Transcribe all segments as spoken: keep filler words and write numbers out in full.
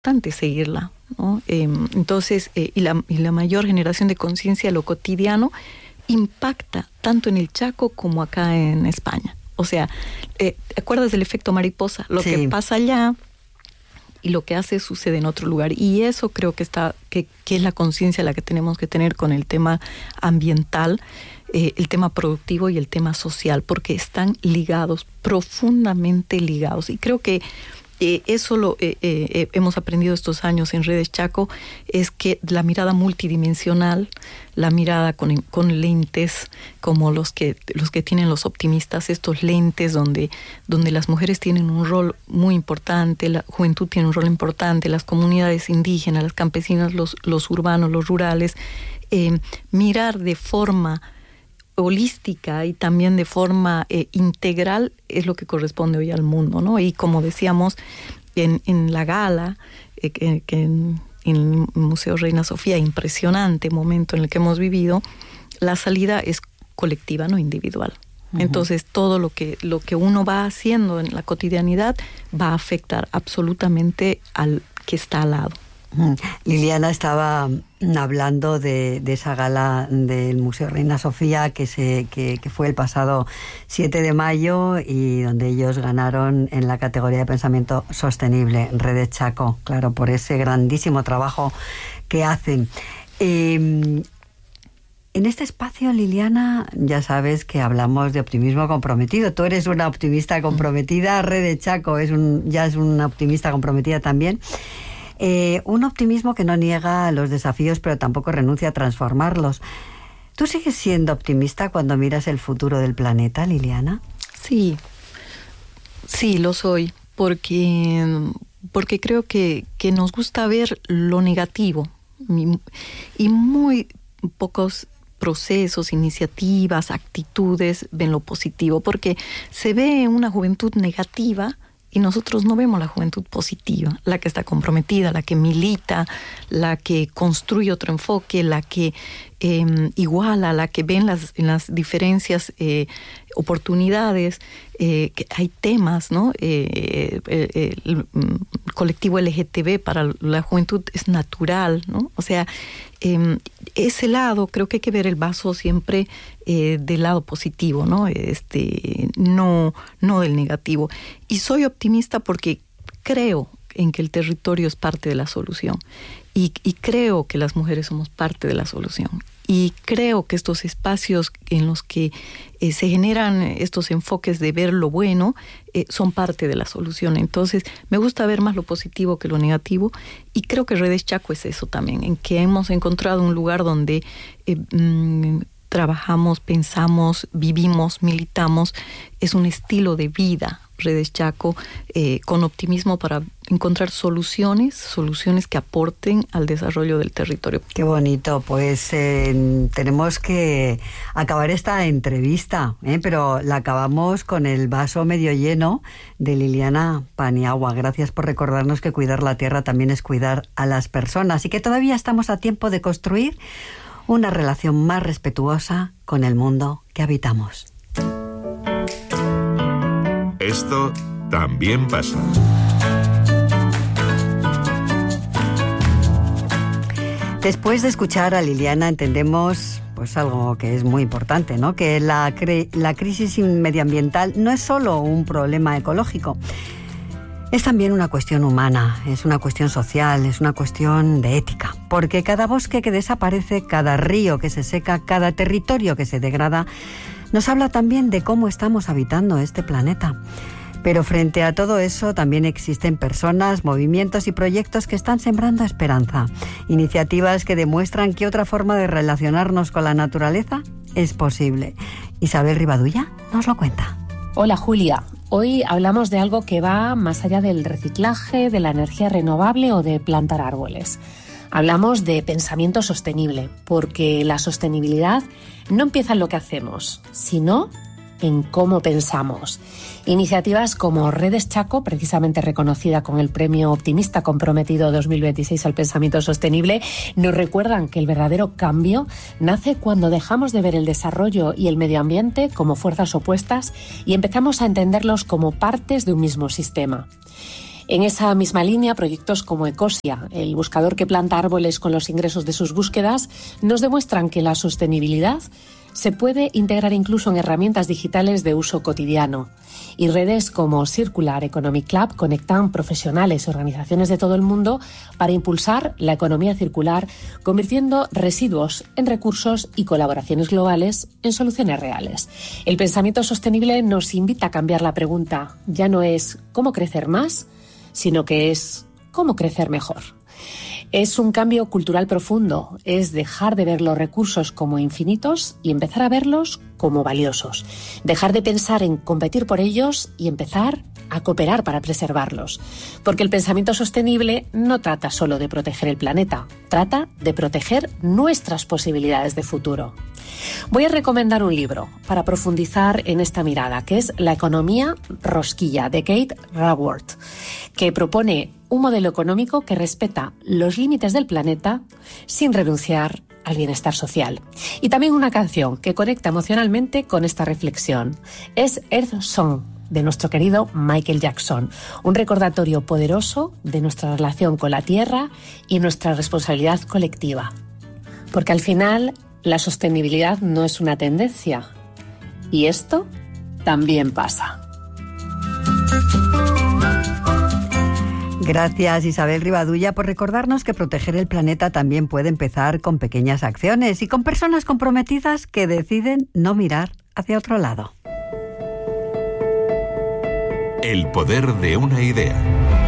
importante seguirla, ¿no? Eh, entonces, eh, y, la, y la mayor generación de conciencia de lo cotidiano impacta tanto en el Chaco como acá en España. O sea, eh, ¿te acuerdas del efecto mariposa? Lo sí. que pasa allá y lo que hace sucede en otro lugar. Y eso creo que está, que, que es la conciencia la que tenemos que tener con el tema ambiental, eh, el tema productivo y el tema social, porque están ligados, profundamente ligados. Y creo que Eh, eso lo eh, eh, hemos aprendido estos años en Redes Chaco, es que la mirada multidimensional, la mirada con, con lentes como los que, los que tienen los optimistas, estos lentes donde, donde las mujeres tienen un rol muy importante, la juventud tiene un rol importante, las comunidades indígenas, las campesinas, los, los urbanos, los rurales, eh, mirar de forma holística y también de forma eh, integral es lo que corresponde hoy al mundo, ¿no? Y como decíamos en, en la gala, eh, que, que en, en el Museo Reina Sofía, impresionante momento en el que hemos vivido, la salida es colectiva, no individual. Uh-huh. Entonces todo lo que, lo que uno va haciendo en la cotidianidad va a afectar absolutamente al que está al lado. Liliana estaba hablando de, de esa gala del Museo Reina Sofía que, se, que, que fue el pasado siete de mayo y donde ellos ganaron en la categoría de pensamiento sostenible, Redes Chaco, claro, por ese grandísimo trabajo que hacen. Eh, En este espacio, Liliana, ya sabes que hablamos de optimismo comprometido. Tú eres una optimista comprometida, Redes Chaco es un, ya es una optimista comprometida también. Eh, un optimismo que no niega los desafíos, pero tampoco renuncia a transformarlos. ¿Tú sigues siendo optimista cuando miras el futuro del planeta, Liliana? Sí, sí, lo soy, porque, porque creo que, que nos gusta ver lo negativo y, y muy pocos procesos, iniciativas, actitudes ven lo positivo, porque se ve una juventud negativa y nosotros no vemos la juventud positiva, la que está comprometida, la que milita, la que construye otro enfoque, la que eh, iguala, la que ve en las, en las diferencias eh, oportunidades, eh, que hay temas, ¿no? Eh, eh, el colectivo L G T B para la juventud es natural, ¿no? O sea, eh, ese lado, creo que hay que ver el vaso siempre eh, del lado positivo, ¿no? Este, no, no del negativo. Y soy optimista porque creo en que el territorio es parte de la solución. Y, y creo que las mujeres somos parte de la solución. Y creo que estos espacios en los que eh, se generan estos enfoques de ver lo bueno eh, son parte de la solución. Entonces, me gusta ver más lo positivo que lo negativo. Y creo que Redes Chaco es eso también, en que hemos encontrado un lugar donde eh, mmm, trabajamos, pensamos, vivimos, militamos. Es un estilo de vida, Redes Chaco, eh, con optimismo para encontrar soluciones, soluciones que aporten al desarrollo del territorio. Qué bonito, pues eh, tenemos que acabar esta entrevista, ¿eh? pero la acabamos con el vaso medio lleno de Liliana Paniagua. Gracias por recordarnos que cuidar la tierra también es cuidar a las personas y que todavía estamos a tiempo de construir una relación más respetuosa con el mundo que habitamos. Esto también pasa. Después de escuchar a Liliana entendemos pues algo que es muy importante, ¿no? Que la, cre- la crisis medioambiental no es solo un problema ecológico, es también una cuestión humana, es una cuestión social, es una cuestión de ética. Porque cada bosque que desaparece, cada río que se seca, cada territorio que se degrada, nos habla también de cómo estamos habitando este planeta. Pero frente a todo eso también existen personas, movimientos y proyectos que están sembrando esperanza. Iniciativas que demuestran que otra forma de relacionarnos con la naturaleza es posible. Isabel Rivadulla nos lo cuenta. Hola Julia, hoy hablamos de algo que va más allá del reciclaje, de la energía renovable o de plantar árboles. Hablamos de pensamiento sostenible, porque la sostenibilidad no empieza en lo que hacemos, sino en cómo pensamos. Iniciativas como Redes Chaco, precisamente reconocida con el Premio Optimista Comprometido dos mil veintiséis al Pensamiento Sostenible, nos recuerdan que el verdadero cambio nace cuando dejamos de ver el desarrollo y el medio ambiente como fuerzas opuestas y empezamos a entenderlos como partes de un mismo sistema. En esa misma línea, proyectos como Ecosia, el buscador que planta árboles con los ingresos de sus búsquedas, nos demuestran que la sostenibilidad se puede integrar incluso en herramientas digitales de uso cotidiano. Y redes como Circular Economic Club conectan profesionales y organizaciones de todo el mundo para impulsar la economía circular, convirtiendo residuos en recursos y colaboraciones globales en soluciones reales. El pensamiento sostenible nos invita a cambiar la pregunta. Ya no es cómo crecer más, sino que es cómo crecer mejor. Es un cambio cultural profundo, es dejar de ver los recursos como infinitos y empezar a verlos como valiosos. Dejar de pensar en competir por ellos y empezar a cooperar para preservarlos. Porque el pensamiento sostenible no trata solo de proteger el planeta, trata de proteger nuestras posibilidades de futuro. Voy a recomendar un libro para profundizar en esta mirada, que es La economía rosquilla, de Kate Raworth, que propone un modelo económico que respeta los límites del planeta sin renunciar al bienestar social. Y también una canción que conecta emocionalmente con esta reflexión. Es Earth Song, de nuestro querido Michael Jackson, un recordatorio poderoso de nuestra relación con la Tierra y nuestra responsabilidad colectiva. Porque al final la sostenibilidad no es una tendencia, y esto también pasa. Gracias, Isabel Rivadulla, por recordarnos que proteger el planeta también puede empezar con pequeñas acciones y con personas comprometidas que deciden no mirar hacia otro lado. El poder de una idea.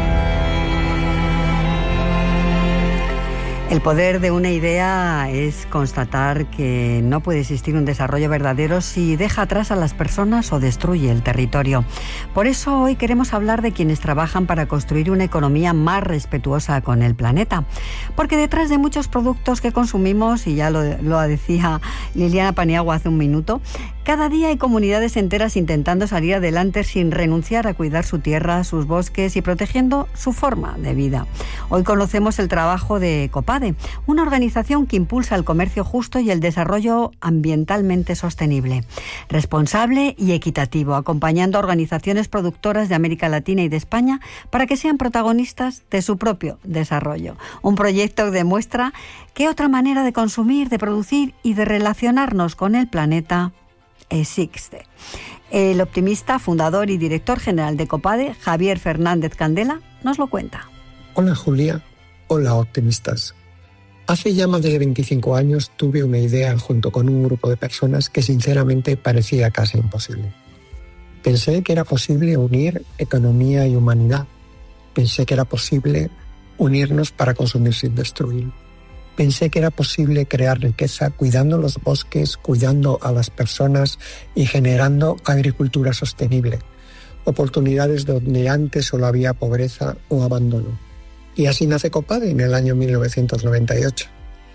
El poder de una idea es constatar que no puede existir un desarrollo verdadero si deja atrás a las personas o destruye el territorio. Por eso hoy queremos hablar de quienes trabajan para construir una economía más respetuosa con el planeta. Porque detrás de muchos productos que consumimos, y ya lo, lo decía Liliana Paniagua hace un minuto, cada día hay comunidades enteras intentando salir adelante sin renunciar a cuidar su tierra, sus bosques y protegiendo su forma de vida. Hoy conocemos el trabajo de COPADE, una organización que impulsa el comercio justo y el desarrollo ambientalmente sostenible, responsable y equitativo, acompañando a organizaciones productoras de América Latina y de España para que sean protagonistas de su propio desarrollo. Un proyecto que demuestra que otra manera de consumir, de producir y de relacionarnos con el planeta existe. El optimista, fundador y director general de COPADE, Javier Fernández Candela, nos lo cuenta. Hola Julia, hola optimistas. Hace ya más de veinticinco años tuve una idea junto con un grupo de personas que sinceramente parecía casi imposible. Pensé que era posible unir economía y humanidad. Pensé que era posible unirnos para consumir sin destruir. Pensé que era posible crear riqueza cuidando los bosques, cuidando a las personas y generando agricultura sostenible, oportunidades donde antes solo había pobreza o abandono. Y así nace COPADE en el año mil novecientos noventa y ocho.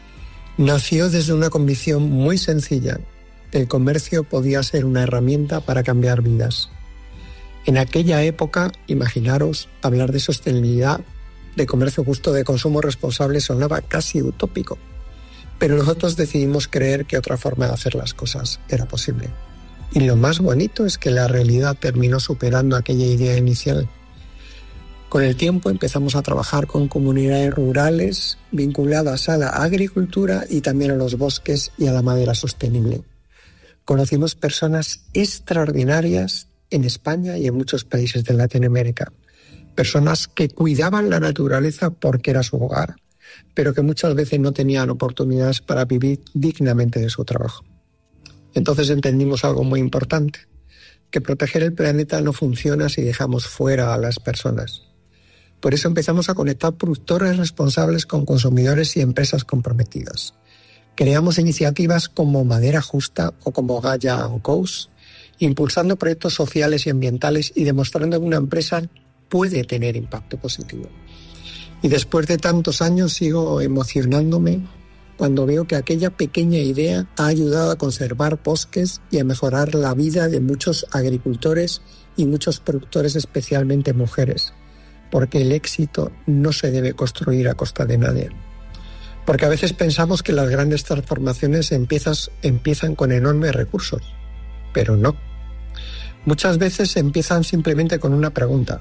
Nació desde una convicción muy sencilla: el comercio podía ser una herramienta para cambiar vidas. En aquella época, imaginaros, hablar de sostenibilidad, de comercio justo, de consumo responsable sonaba casi utópico. Pero nosotros decidimos creer que otra forma de hacer las cosas era posible. Y lo más bonito es que la realidad terminó superando aquella idea inicial. Con el tiempo empezamos a trabajar con comunidades rurales vinculadas a la agricultura y también a los bosques y a la madera sostenible. Conocimos personas extraordinarias en España y en muchos países de Latinoamérica. Personas que cuidaban la naturaleza porque era su hogar, pero que muchas veces no tenían oportunidades para vivir dignamente de su trabajo. Entonces entendimos algo muy importante, que proteger el planeta no funciona si dejamos fuera a las personas. Por eso empezamos a conectar productores responsables con consumidores y empresas comprometidas. Creamos iniciativas como Madera Justa o como Gaia and Co's, impulsando proyectos sociales y ambientales y demostrando que una empresa puede tener impacto positivo. Y después de tantos años sigo emocionándome cuando veo que aquella pequeña idea ha ayudado a conservar bosques y a mejorar la vida de muchos agricultores y muchos productores, especialmente mujeres, porque el éxito no se debe construir a costa de nadie. Porque a veces pensamos que las grandes transformaciones empiezas, empiezan con enormes recursos, pero no. Muchas veces empiezan simplemente con una pregunta: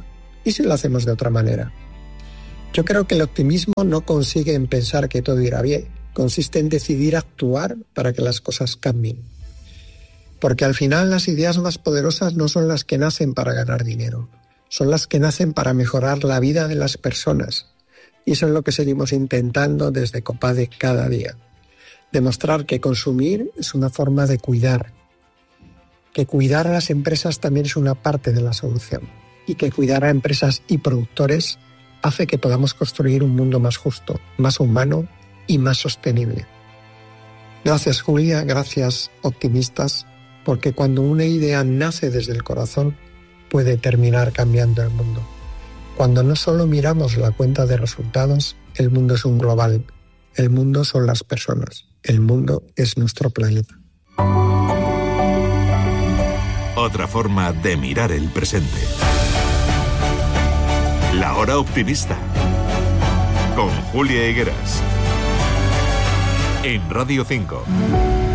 ¿Y si lo hacemos de otra manera? Yo creo que el optimismo no consigue en pensar que todo irá bien, consiste en decidir actuar para que las cosas cambien. Porque al final las ideas más poderosas no son las que nacen para ganar dinero, son las que nacen para mejorar la vida de las personas. Y eso es lo que seguimos intentando desde COPADE cada día. Demostrar que consumir es una forma de cuidar, que cuidar a las empresas también es una parte de la solución y que cuidar a empresas y productores hace que podamos construir un mundo más justo, más humano y más sostenible. Gracias, Julia, gracias, optimistas, porque cuando una idea nace desde el corazón puede terminar cambiando el mundo. Cuando no solo miramos la cuenta de resultados, el mundo es un global, el mundo son las personas, el mundo es nuestro planeta. Otra forma de mirar el presente. La Hora Optimista, con Julia Higueras, en Radio cinco.